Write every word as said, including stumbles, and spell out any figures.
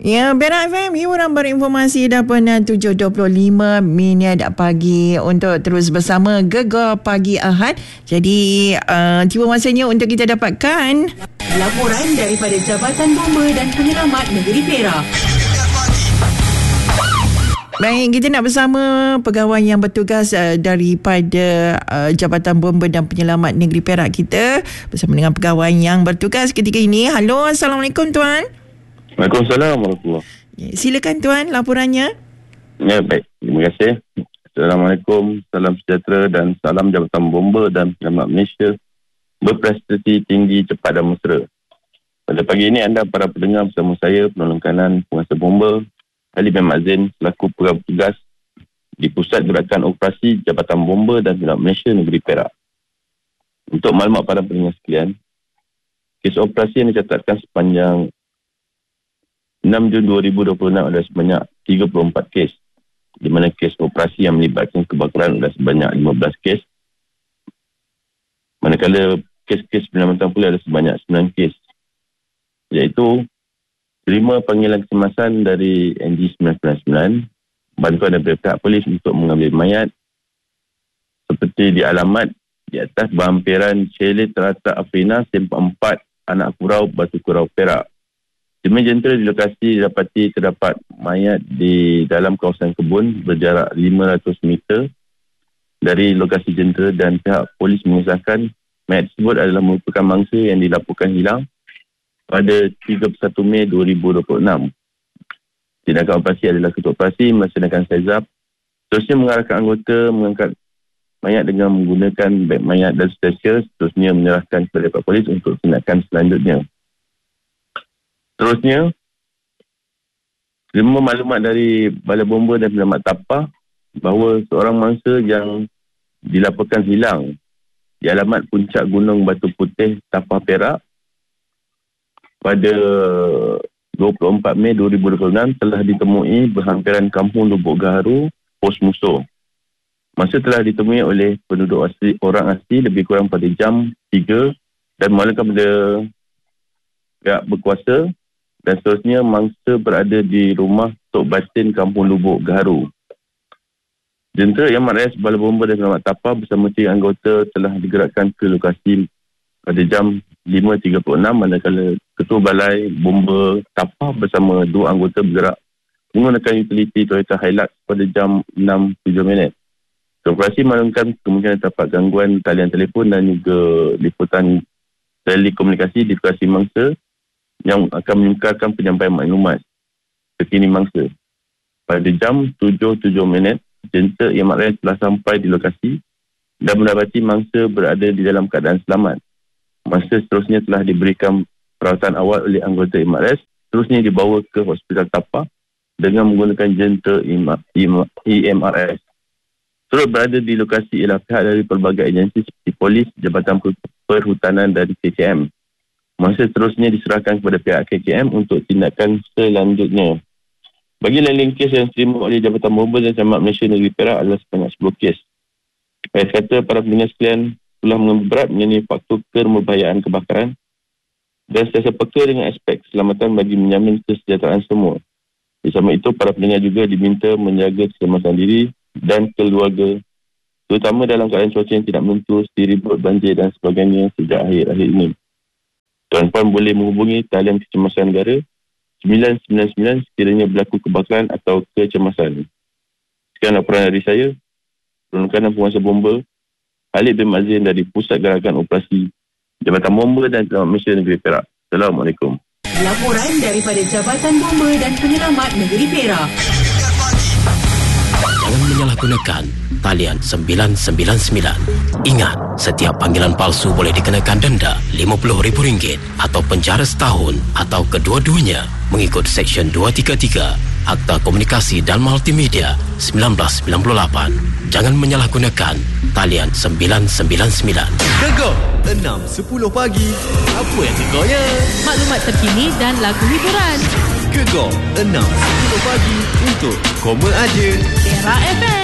Ya, Perak F M, hiburan berinformasi dapat tujuh dua puluh lima minit pagi untuk terus bersama Gegar Pagi Ahad. Jadi, uh, tiba masanya untuk kita dapatkan laporan daripada Jabatan Bomba dan Penyelamat Negeri Perak. Baik, kita nak bersama pegawai yang bertugas uh, daripada uh, Jabatan Bomba dan Penyelamat Negeri Perak kita, bersama dengan pegawai yang bertugas ketika ini. Halo, Assalamualaikum Tuan. Waalaikumsalam warahmatullahi. Silakan Tuan, laporannya. Ya, baik. Terima kasih. Assalamualaikum, salam sejahtera dan salam Jabatan Bomba dan Penyelamat Malaysia berprestasi tinggi, cepat dan mesra. Pada pagi ini anda para pendengar bersama saya, penolong kanan Penguasa Bomba Ali bin Mazin selaku pegawai bertugas di Pusat Gerakan Operasi Jabatan Bomba dan Penyelamat Malaysia Negeri Perak. Untuk maklumat para pendengar sekalian, kes operasi yang dicatatkan sepanjang enam Jun dua ribu dua puluh enam adalah sebanyak tiga puluh empat kes, di mana kes operasi yang melibatkan kebakaran adalah sebanyak lima belas kes, manakala kes-kes penyelamatan pula adalah sebanyak sembilan kes, iaitu terima panggilan kecemasan dari N G sembilan sembilan sembilan, bantuan daripada pihak polis untuk mengambil mayat seperti di alamat di atas berhampiran Chalet Terata Afrina, Sempak empat, Anak Kurau, Batu Kurau, Perak. Tim jentera di lokasi didapati terdapat mayat di dalam kawasan kebun berjarak lima ratus meter dari lokasi jentera, dan pihak polis mengesahkan mayat tersebut adalah merupakan mangsa yang dilaporkan hilang pada tiga puluh satu Mei dua ribu dua puluh enam. Tindakan operasi adalah ketua operasi melaksanakan sizap, seterusnya mengarahkan anggota mengangkat mayat dengan menggunakan beg mayat dan stretcher, seterusnya menyerahkan kepada pihak polis untuk tindakan selanjutnya. Seterusnya, terima maklumat dari Balai Bomba dan Penyelamat Tapah bahawa seorang mangsa yang dilaporkan hilang di alamat Puncak Gunung Batu Putih, Tapah, Perak pada dua puluh empat Mei dua ribu dua puluh enam telah ditemui berhampiran Kampung Lubuk Gaharu, Pos Musuh. Masa telah ditemui oleh penduduk asli, orang asli lebih kurang pada jam tiga, dan maklumkan pada pihak berkuasa, dan seterusnya mangsa berada di rumah Tok Batin Kampung Lubuk Gaharu. Jentera Yang Rais Balai Bomba dan Penyelamat Tapah bersama tiga anggota telah digerakkan ke lokasi pada jam lima tiga puluh enam, manakala Ketua Balai Bomba Tapah bersama dua anggota bergerak menggunakan utiliti Toyota Hilux pada jam enam tujuh minit. Operasi maklumkan kemungkinan terdapat gangguan talian telefon dan juga liputan telekomunikasi di lokasi mangsa yang akan menyukarkan penyampaian maklumat terkini mangsa. Pada jam tujuh tujuh minit, jentera Yang Rais telah sampai di lokasi dan mendapati mangsa berada di dalam keadaan selamat. Mangsa seterusnya telah diberikan perawatan awal oleh anggota Yang Rais, seterusnya dibawa ke Hospital Tapah dengan menggunakan jentera E M R S. Turut berada di lokasi ialah pihak dari pelbagai agensi seperti polis, Jabatan Perhutanan dan K K M. Masa seterusnya diserahkan kepada pihak K K M untuk tindakan selanjutnya. Bagi lain-lain kes yang diterima oleh Jabatan Bomba dan Penyelamat Malaysia Negeri Perak adalah sebanyak sepuluh kes. Saya kata para pendengar sekalian telah mengambil berat mengenai faktor kemerbahayaan kebakaran dan sentiasa peka dengan aspek keselamatan bagi menjamin kesejahteraan semua. Di samping itu, para pendengar juga diminta menjaga keselamatan diri dan keluarga, terutama dalam keadaan cuaca yang tidak menentu, seperti ribut, banjir dan sebagainya sejak akhir-akhir ini. Tuan-puan boleh menghubungi talian kecemasan negara sembilan sembilan sembilan sekiranya berlaku kebakaran atau kecemasan. Sekian laporan dari saya, penolong kanan Penguasa Bomba Ali bin Mazin dari Pusat Gerakan Operasi Jabatan Bomba dan Penyelamat Malaysia Negeri Perak. Assalamualaikum. Laporan daripada Jabatan Bomba dan Penyelamat Negeri Perak. Jangan menyalahgunakan talian sembilan sembilan sembilan. Ingat, setiap panggilan palsu boleh dikenakan denda lima puluh ribu ringgit atau penjara setahun atau kedua-duanya mengikut Seksyen dua tiga tiga Akta Komunikasi dan Multimedia seribu sembilan ratus sembilan puluh lapan. Jangan menyalahgunakan talian sembilan sembilan sembilan. Gegar enam sepuluh pagi. Apa yang gegarnya? Maklumat terkini dan lagu hiburan. Gegar enam sepuluh pagi untuk Koma Aje. Perak F M.